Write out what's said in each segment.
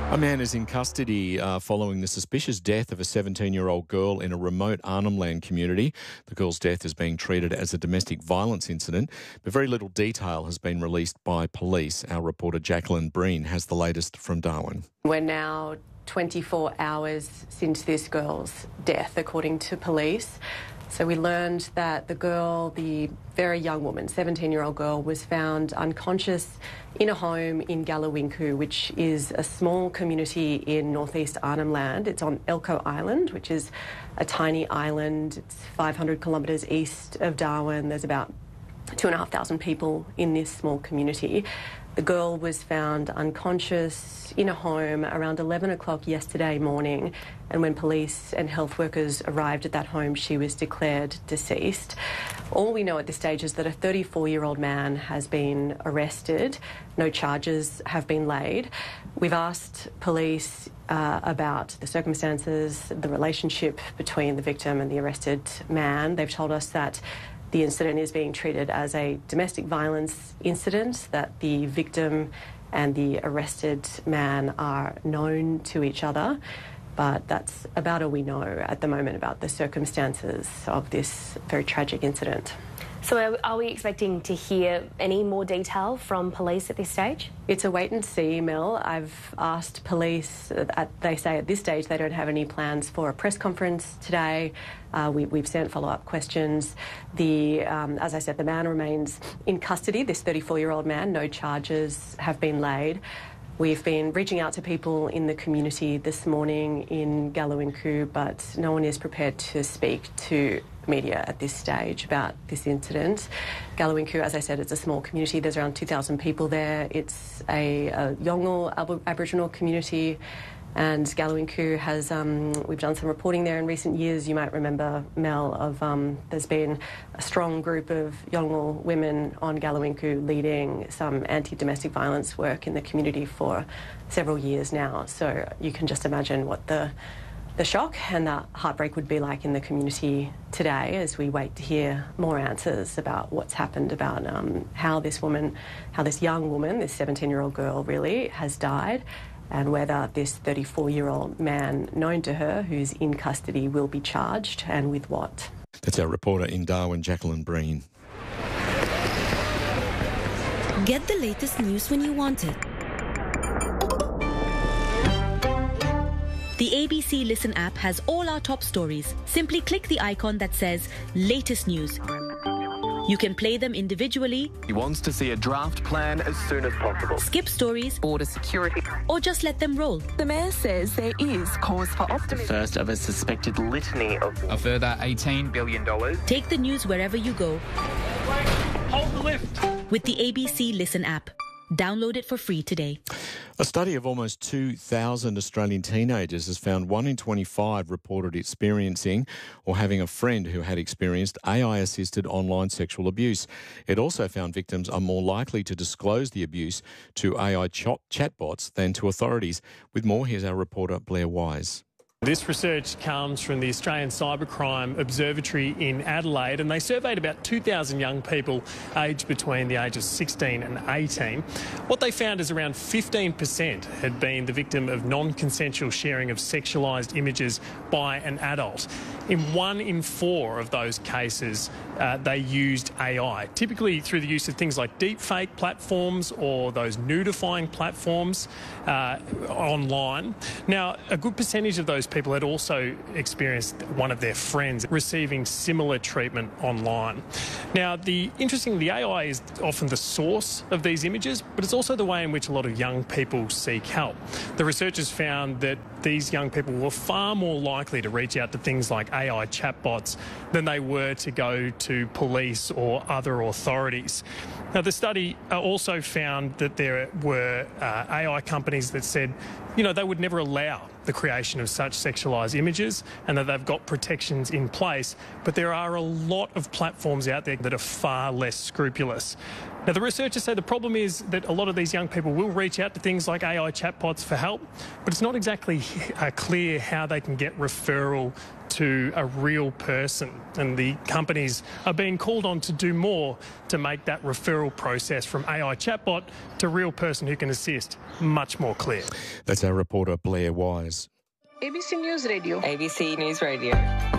A man is in custody following the suspicious death of a 17-year-old girl in a remote Arnhem Land community. The girl's death is being treated as a domestic violence incident, but very little detail has been released by police. Our reporter Jacqueline Breen has the latest from Darwin. We're now 24 hours since this girl's death, according to police. So we learned that the girl, the very young woman, 17-year-old girl, was found unconscious in a home in Galawinku, which is a small community in northeast Arnhem Land. It's on Elcho Island, which is a tiny island. It's 500 kilometres east of Darwin. There's about 2,500 people in this small community. The girl was found unconscious in a home around 11 o'clock yesterday morning, and when police and health workers arrived at that home, she was declared deceased. All we know at this stage is that a 34-year-old man has been arrested. No charges have been laid. We've asked police about the circumstances, the relationship between the victim and the arrested man. They've told us that the incident is being treated as a domestic violence incident, that the victim and the arrested man are known to each other, but that's about all we know at the moment about the circumstances of this very tragic incident. So are we expecting to hear any more detail from police at this stage? It's a wait and see, Mel. I've asked police, they say at this stage they don't have any plans for a press conference today. We've sent follow-up questions. As I said, the man remains in custody, this 34-year-old man. No charges have been laid. We've been reaching out to people in the community this morning in Galawinku, but no one is prepared to speak to media at this stage about this incident. Galawinku, as I said, it's a small community. There's around 2,000 people there. It's a Yolngu Aboriginal community, and Galawinku has, we've done some reporting there in recent years. You might remember, Mel, of there's been a strong group of Yolngu women on Galawinku leading some anti-domestic violence work in the community for several years now. So you can just imagine what the shock and the heartbreak would be like in the community today as we wait to hear more answers about what's happened, about how this young woman, this 17-year-old girl really, has died, and whether this 34-year-old man known to her who's in custody will be charged, and with what. That's our reporter in Darwin, Jacqueline Breen. Get the latest news when you want it. The ABC Listen app has all our top stories. Simply click the icon that says Latest News. You can play them individually. He wants to see a draft plan as soon as possible. Skip stories. Border security. Or just let them roll. The Mayor says there is cause for optimism. First of a suspected litany of... A further $18 billion. Take the news wherever you go. Hold the lift. With the ABC Listen app. Download it for free today. A study of almost 2,000 Australian teenagers has found 1 in 25 reported experiencing or having a friend who had experienced AI-assisted online sexual abuse. It also found victims are more likely to disclose the abuse to AI chatbots than to authorities. With more, here's our reporter Blair Wise. This research comes from the Australian Cybercrime Observatory in Adelaide, and they surveyed about 2,000 young people aged between the ages 16 and 18. What they found is around 15% had been the victim of non-consensual sharing of sexualised images by an adult. In 1 in 4 of those cases, they used AI, typically through the use of things like deepfake platforms or those nudifying platforms online. Now, a good percentage of those people had also experienced one of their friends receiving similar treatment online. Now, the AI is often the source of these images, but it's also the way in which a lot of young people seek help. The researchers found that these young people were far more likely to reach out to things like AI chatbots than they were to go to police or other authorities. Now, the study also found that there were AI companies that said, they would never allow the creation of such sexualised images and that they've got protections in place, but there are a lot of platforms out there that are far less scrupulous. Now, the researchers say the problem is that a lot of these young people will reach out to things like AI chatbots for help, but it's not exactly clear how they can get referral to a real person, and the companies are being called on to do more to make that referral process from AI chatbot to real person who can assist much more clear. That's our reporter Blair Wise. ABC News Radio. ABC News Radio.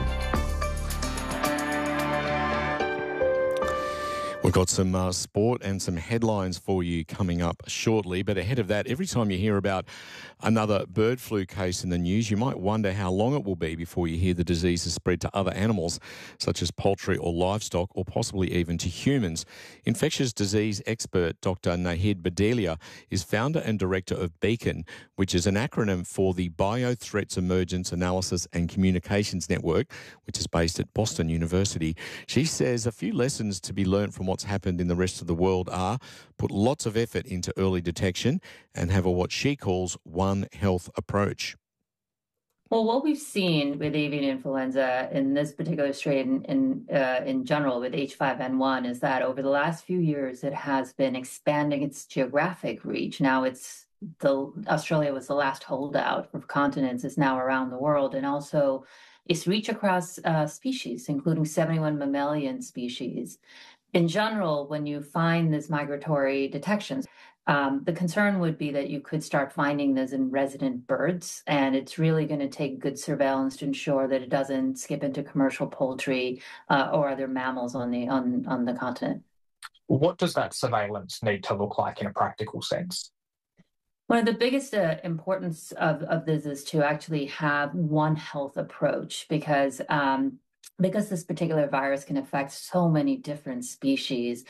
We've got some sport and some headlines for you coming up shortly. But ahead of that, every time you hear about another bird flu case in the news, you might wonder how long it will be before you hear the disease has spread to other animals, such as poultry or livestock, or possibly even to humans. Infectious disease expert Dr. Nahid Badelia is founder and director of Beacon, which is an acronym for the Biothreats Emergence Analysis and Communications Network, which is based at Boston University. She says a few lessons to be learned from what's happened in the rest of the world are put lots of effort into early detection and have what she calls One Health approach. Well, what we've seen with avian influenza in this particular strain in general with H5N1 is that over the last few years, it has been expanding its geographic reach. Now Australia was the last holdout of continents, is now around the world, and also its reach across species, including 71 mammalian species. In general, when you find these migratory detections, the concern would be that you could start finding this in resident birds, and it's really going to take good surveillance to ensure that it doesn't skip into commercial poultry or other mammals on the continent. What does that surveillance need to look like in a practical sense? One of the biggest importance of this is to actually have one health approach, because this particular virus can affect so many different species,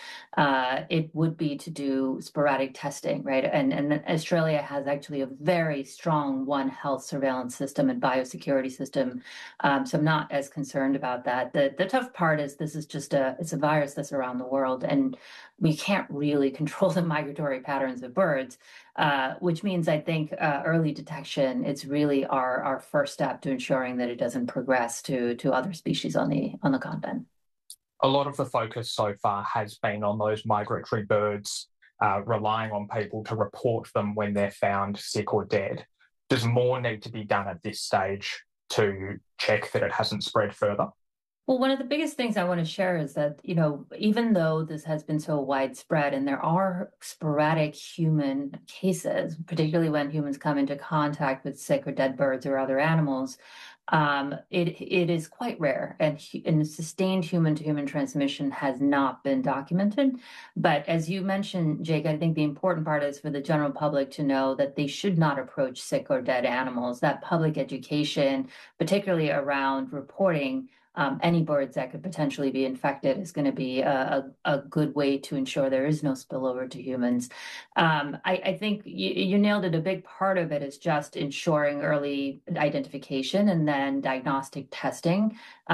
it would be to do sporadic testing, right? And Australia has actually a very strong One Health surveillance system and biosecurity system, so I'm not as concerned about that. The tough part is this is just it's a virus that's around the world, and we can't really control the migratory patterns of birds, which means I think early detection is really our first step to ensuring that it doesn't progress to other species on the continent. A lot of the focus so far has been on those migratory birds, relying on people to report them when they're found sick or dead. Does more need to be done at this stage to check that it hasn't spread further? Well, one of the biggest things I want to share is that, even though this has been so widespread and there are sporadic human cases, particularly when humans come into contact with sick or dead birds or other animals, it is quite rare, and sustained human-to-human transmission has not been documented. But as you mentioned, Jake, I think the important part is for the general public to know that they should not approach sick or dead animals. That public education, particularly around reporting any birds that could potentially be infected, is going to be a good way to ensure there is no spillover to humans. I think you nailed it. A big part of it is just ensuring early identification and then diagnostic testing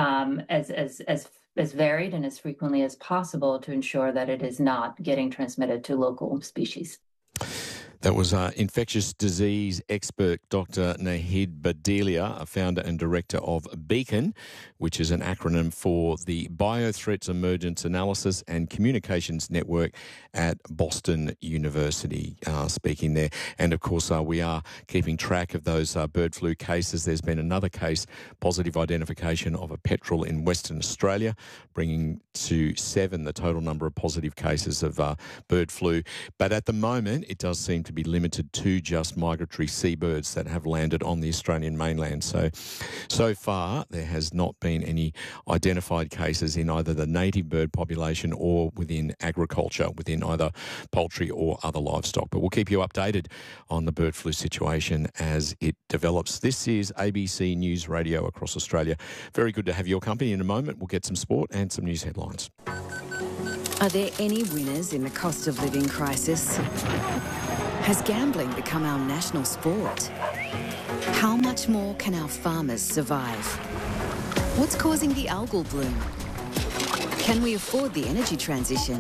as varied and as frequently as possible to ensure that it is not getting transmitted to local species. That was infectious disease expert Dr. Nahid Badelia, a founder and director of Beacon, which is an acronym for the Biothreats Emergence Analysis and Communications Network at Boston University, speaking there. And, of course, we are keeping track of those bird flu cases. There's been another case, positive identification of a petrel in Western Australia, bringing to 7 the total number of positive cases of bird flu. But at the moment, it does seem to be limited to just migratory seabirds that have landed on the Australian mainland. So far, there has not been any identified cases in either the native bird population or within agriculture, within either poultry or other livestock. But we'll keep you updated on the bird flu situation as it develops. This is ABC News Radio across Australia. Very good to have your company. In a moment, we'll get some sport and some news headlines. Are there any winners in the cost of living crisis? Has gambling become our national sport? How much more can our farmers survive? What's causing the algal bloom? Can we afford the energy transition?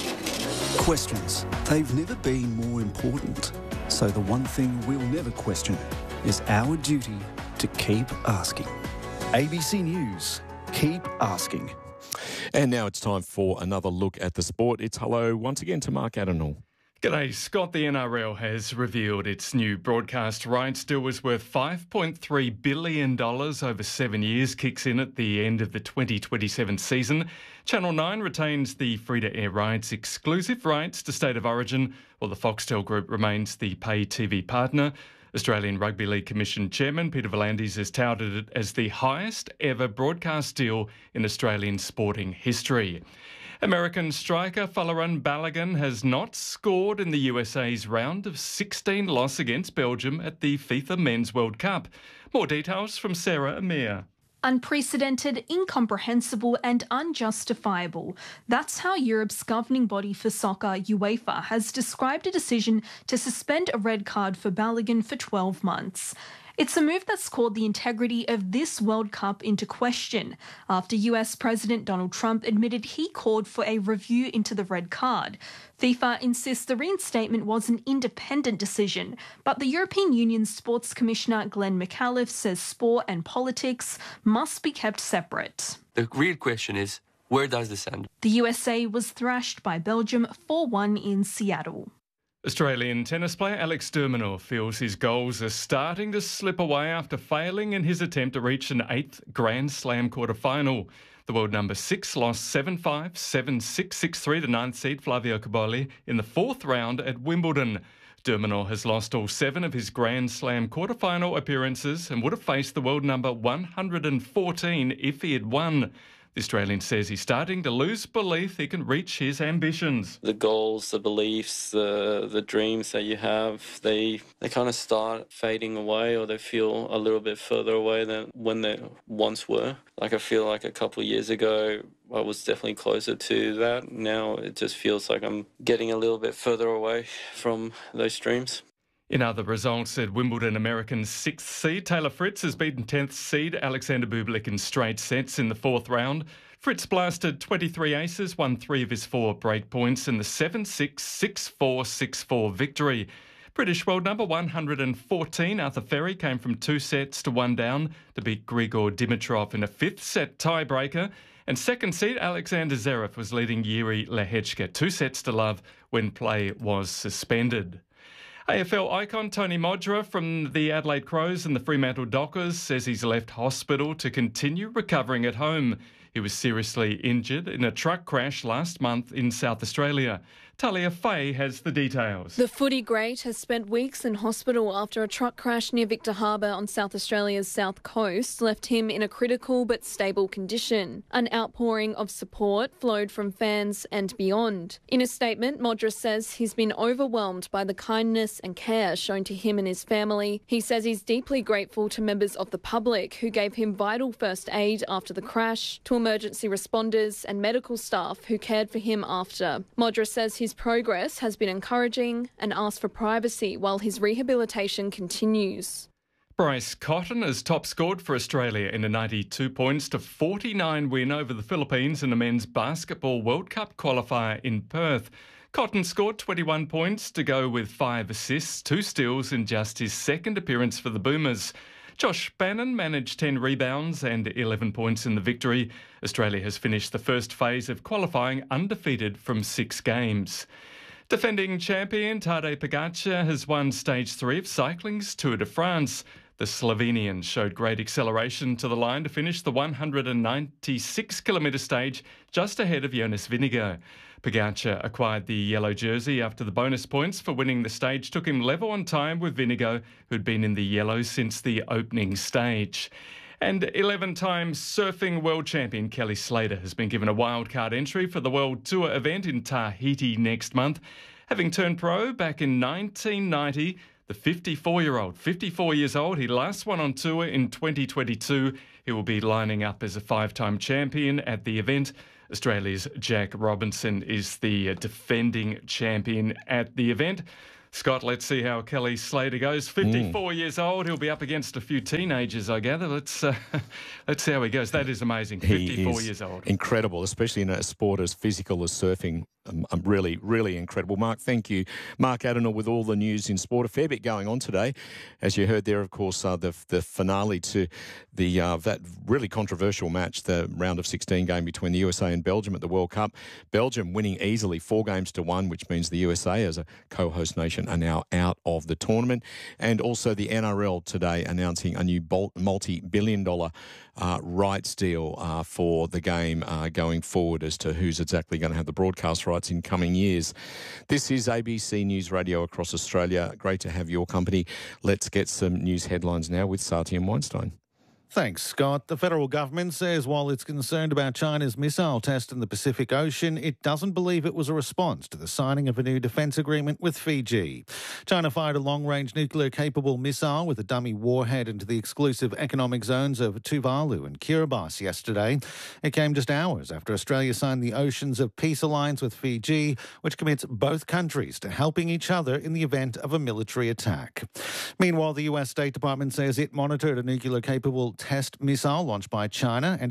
Questions. They've never been more important. So the one thing we'll never question is our duty to keep asking. ABC News. Keep asking. And now it's time for another look at the sport. It's hello once again to Mark Adenall. G'day, Scott. The NRL has revealed its new broadcast rights deal was worth $5.3 billion over 7 years, kicks in at the end of the 2027 season. Channel 9 retains the free-to-air rights, exclusive rights to State of Origin, while the Foxtel Group remains the pay TV partner. Australian Rugby League Commission Chairman Peter V'landys has touted it as the highest ever broadcast deal in Australian sporting history. American striker Folarin Balogun has not scored in the USA's round of 16 loss against Belgium at the FIFA Men's World Cup. More details from Sarah Amir. Unprecedented, incomprehensible and unjustifiable. That's how Europe's governing body for soccer, UEFA, has described a decision to suspend a red card for Balogun for 12 months. It's a move that's called the integrity of this World Cup into question after US President Donald Trump admitted he called for a review into the red card. FIFA insists the reinstatement was an independent decision, but the European Union's Sports Commissioner Glenn McAuliffe says sport and politics must be kept separate. The real question is, where does this end? The USA was thrashed by Belgium 4-1 in Seattle. Australian tennis player Alex de Minaur feels his goals are starting to slip away after failing in his attempt to reach an 8th Grand Slam quarter-final. The world number 6 lost 7-5, 7-6, 6-3 to 9th seed Flavio Cobolli in the 4th round at Wimbledon. De Minaur has lost all 7 of his Grand Slam quarter-final appearances and would have faced the world number 114 if he had won. The Australian says he's starting to lose belief he can reach his ambitions. The goals, the beliefs, the dreams that you have, they kind of start fading away, or they feel a little bit further away than when they once were. Like I feel like a couple of years ago, I was definitely closer to that. Now it just feels like I'm getting a little bit further away from those dreams. In other results at Wimbledon, American 6th seed Taylor Fritz has beaten 10th seed Alexander Bublik in straight sets in the 4th round. Fritz blasted 23 aces, won 3 of his 4 break points in the 7-6, 6-4, 6-4 victory. British world number 114 Arthur Ferry came from 2 sets to 1 down to beat Grigor Dimitrov in a 5th set tiebreaker. And 2nd seed Alexander Zverev was leading Yuri Lehechka 2 sets to love when play was suspended. AFL icon Tony Modra from the Adelaide Crows and the Fremantle Dockers says he's left hospital to continue recovering at home. He was seriously injured in a truck crash last month in South Australia. Talia Fay has the details. The footy great has spent weeks in hospital after a truck crash near Victor Harbour on South Australia's south coast left him in a critical but stable condition. An outpouring of support flowed from fans and beyond. In a statement, Modra says he's been overwhelmed by the kindness and care shown to him and his family. He says he's deeply grateful to members of the public who gave him vital first aid after the crash, to emergency responders and medical staff who cared for him after. Modra says his progress has been encouraging and asked for privacy while his rehabilitation continues. Bryce Cotton has top scored for Australia in a 92 points to 49 win over the Philippines in the Men's Basketball World Cup qualifier in Perth. Cotton scored 21 points to go with 5 assists, 2 steals in just his 2nd appearance for the Boomers. Josh Bannon managed 10 rebounds and 11 points in the victory. Australia has finished the first phase of qualifying undefeated from 6 games. Defending champion Tadej Pogačar has won Stage 3 of cycling's Tour de France. The Slovenian showed great acceleration to the line to finish the 196-kilometre stage just ahead of Jonas Vingegaard. Pogačar acquired the yellow jersey after the bonus points for winning the stage took him level on time with Vingegaard, who'd been in the yellow since the opening stage. And 11-time surfing world champion Kelly Slater has been given a wildcard entry for the World Tour event in Tahiti next month. Having turned pro back in 1990, the 54 years old, he last won on tour in 2022. He will be lining up as a 5-time champion at the event. Australia's Jack Robinson is the defending champion at the event. Scott, let's see how Kelly Slater goes. 54 years old. He'll be up against a few teenagers, I gather. Let's see how he goes. That is amazing. 54 years old. Incredible, especially in a sport as physical as surfing. Really, really incredible. Mark, thank you. Mark Adenauer with all the news in sport. A fair bit going on today. As you heard there, of course, the finale to the that really controversial match, the round of 16 game between the USA and Belgium at the World Cup. Belgium winning easily 4-1, which means the USA as a co-host nation are now out of the tournament. And also the NRL today announcing a new multi-billion-dollar rights deal for the game going forward as to who's exactly going to have the broadcast rights in coming years. This is ABC News Radio across Australia. Great to have your company. Let's get some news headlines now with Satyam Weinstein. Thanks, Scott. The federal government says while it's concerned about China's missile test in the Pacific Ocean, it doesn't believe it was a response to the signing of a new defence agreement with Fiji. China fired a long-range nuclear-capable missile with a dummy warhead into the exclusive economic zones of Tuvalu and Kiribati yesterday. It came just hours after Australia signed the Oceans of Peace alliance with Fiji, which commits both countries to helping each other in the event of a military attack. Meanwhile, the US State Department says it monitored a nuclear-capable test missile launched by China and